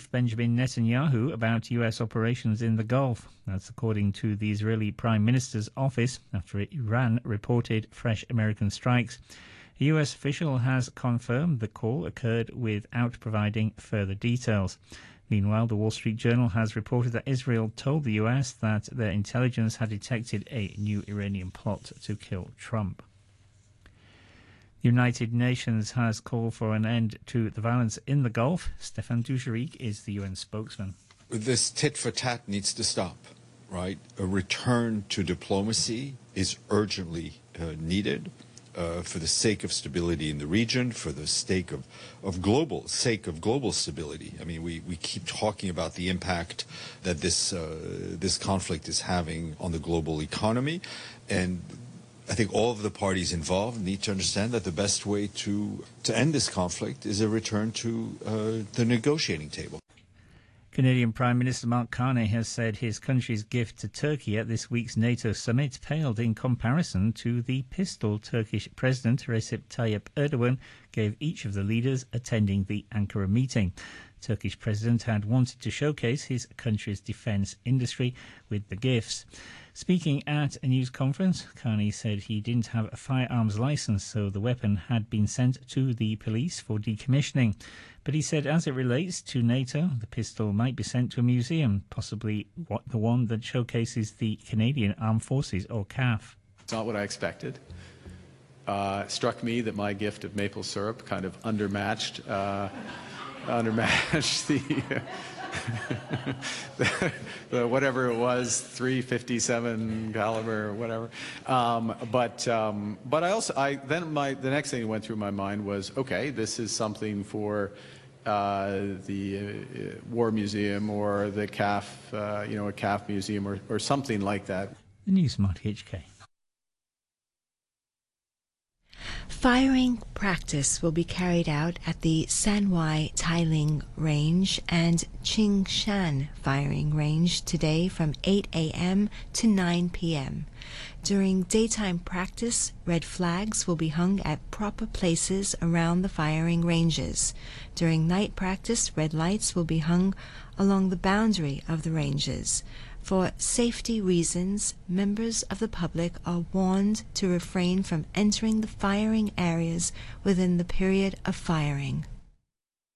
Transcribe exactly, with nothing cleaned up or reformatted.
brief Benjamin Netanyahu about U S operations in the Gulf. That's according to the Israeli Prime Minister's office after Iran reported fresh American strikes. A U S official has confirmed the call occurred without providing further details. Meanwhile, the Wall Street Journal has reported that Israel told the U S that their intelligence had detected a new Iranian plot to kill Trump. The United Nations has called for an end to the violence in the Gulf. Stefan Dujarric is the U N spokesman. This tit-for-tat needs to stop, right? A return to diplomacy is urgently uh, needed uh, for the sake of stability in the region, for the sake of, of global sake of global stability. I mean, we, we keep talking about the impact that this uh, this conflict is having on the global economy, and I think all of the parties involved need to understand that the best way to, to end this conflict is a return to uh, the negotiating table. Canadian Prime Minister Mark Carney has said his country's gift to Turkey at this week's NATO summit paled in comparison to the pistol Turkish President Recep Tayyip Erdogan gave each of the leaders attending the Ankara meeting. Turkish President had wanted to showcase his country's defence industry with the gifts. Speaking at a news conference, Carney said he didn't have a firearms licence, so the weapon had been sent to the police for decommissioning. But he said as it relates to NATO, the pistol might be sent to a museum, possibly what, the one that showcases the Canadian Armed Forces, or C A F. It's not what I expected. Uh, it struck me that my gift of maple syrup kind of undermatched, uh, undermatched the... the, the whatever it was, three fifty-seven caliber or whatever. Um, but um, but I also I then my the next thing that went through my mind was, okay, this is something for uh, the uh, War Museum or the C A F, uh, you know, a C A F museum or or something like that. The News, Marty H K. Firing practice will be carried out at the Sanwai Tailing Range and Qingshan Firing Range today from eight a m to nine p m During daytime practice, red flags will be hung at proper places around the firing ranges. During night practice, red lights will be hung along the boundary of the ranges. For safety reasons, members of the public are warned to refrain from entering the firing areas within the period of firing.